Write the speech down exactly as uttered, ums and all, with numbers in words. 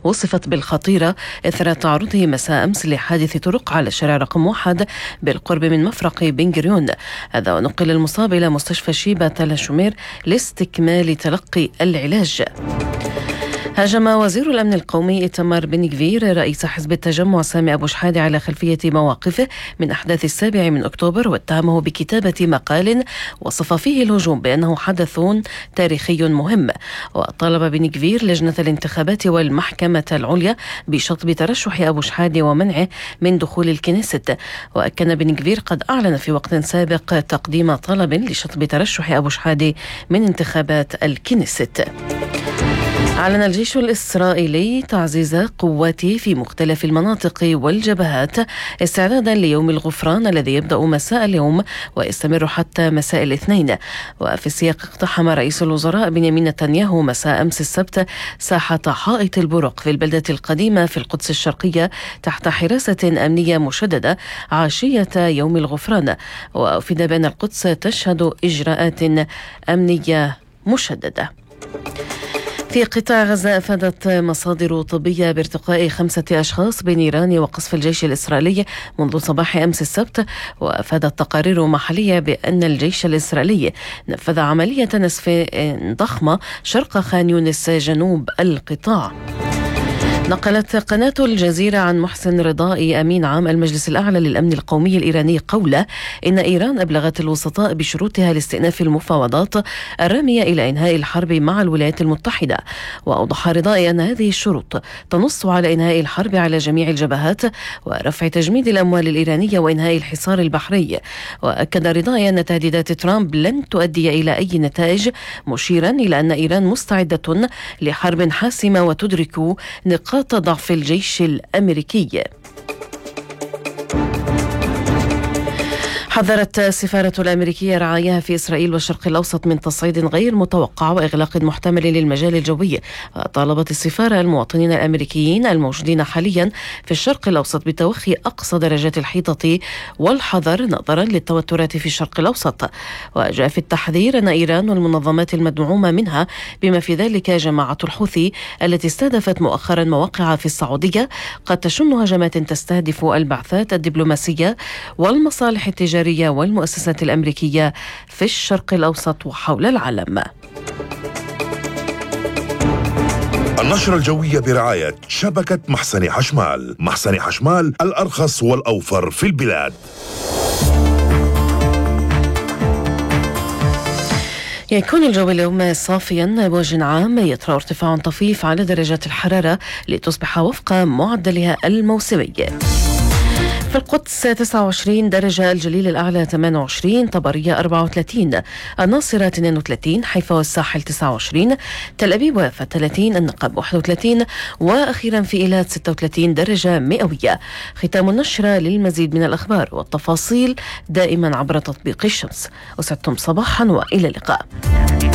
وصفت بالخطيرة إثر تعرضه مساء أمس لحادث طرق على الشارع رقم واحد بالقرب من مفرق بن غوريون. هذا ونقل المصاب إلى مستشفى شيبة تل شمير لاستكمال تلقي العلاج. هاجم وزير الأمن القومي إيتمار بن غفير رئيس حزب التجمع سامي أبو شحادة على خلفية مواقفه من أحداث السابع من أكتوبر، واتهمه بكتابة مقال وصف فيه الهجوم بأنه حدث تاريخي مهم. وطالب بن غفير لجنة الانتخابات والمحكمة العليا بشطب ترشح أبو شحادة ومنعه من دخول الكنيست. وكان بن غفير قد أعلن في وقت سابق تقديم طلب لشطب ترشح أبو شحادة من انتخابات الكنيست. أعلن الجيش الإسرائيلي تعزيز قواته في مختلف المناطق والجبهات استعدادا ليوم الغفران الذي يبدأ مساء اليوم ويستمر حتى مساء الاثنين. وفي السياق اقتحم رئيس الوزراء بنيامين نتنياهو مساء أمس السبت ساحة حائط البرق في البلدة القديمة في القدس الشرقية تحت حراسة أمنية مشددة عشية يوم الغفران. وأفيد بأن القدس تشهد إجراءات أمنية مشددة. في قطاع غزة أفادت مصادر طبية بارتقاء خمسة أشخاص بنيران وقصف الجيش الإسرائيلي منذ صباح أمس السبت. وأفادت تقارير محلية بأن الجيش الإسرائيلي نفذ عملية نسف ضخمة شرق خان يونس جنوب القطاع. نقلت قناة الجزيرة عن محسن رضائي أمين عام المجلس الأعلى للأمن القومي الإيراني قوله إن إيران أبلغت الوسطاء بشروطها لاستئناف المفاوضات الرامية إلى إنهاء الحرب مع الولايات المتحدة. وأوضح رضائي أن هذه الشروط تنص على إنهاء الحرب على جميع الجبهات ورفع تجميد الأموال الإيرانية وإنهاء الحصار البحري. وأكد رضائي أن تهديدات ترامب لن تؤدي إلى أي نتائج، مشيرا إلى أن إيران مستعدة لحرب حاسمة وتدرك نقاط ضعف الجيش الأمريكي. حذرت السفارة الأمريكية رعاياها في إسرائيل والشرق الأوسط من تصعيد غير متوقع وإغلاق محتمل للمجال الجوي. طالبت السفارة المواطنين الأمريكيين الموجودين حاليا في الشرق الأوسط بتوخي أقصى درجات الحيطة والحذر نظرا للتوترات في الشرق الأوسط. وجاء في التحذير أن إيران والمنظمات المدعومة منها بما في ذلك جماعة الحوثي التي استهدفت مؤخرا مواقع في السعودية قد تشن هجمات تستهدف البعثات الدبلوماسية والمصالح التجارية والمؤسسات الأمريكية في الشرق الأوسط وحول العالم. النشرة الجوية برعاية شبكة محسن حشمال. محسن حشمال الأرخص والأوفر في البلاد. يكون الجو اليوم صافيا بوجه عام، يطرأ ارتفاع طفيف على درجات الحرارة لتصبح وفق معدلها الموسمي. في القدس تسعة وعشرين درجة، الجليل الأعلى ثمانية وعشرين، طبرية أربعة وثلاثين، الناصرة اثنين وثلاثين، حيفا والساحل تسعة وعشرين، تل أبيب ويافا ثلاثين، النقب واحد وثلاثين، وأخيرا في إيلات ستة وثلاثين درجة مئوية. ختام النشرة. للمزيد من الأخبار والتفاصيل دائما عبر تطبيق الشمس. أسعدتم صباحا وإلى اللقاء.